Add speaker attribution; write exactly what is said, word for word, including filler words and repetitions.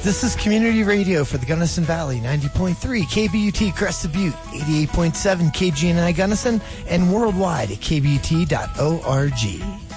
Speaker 1: This is Community Radio for the Gunnison Valley, ninety point three K B U T Crested Butte, eighty-eight point seven K G N I Gunnison, and worldwide at K B U T dot org.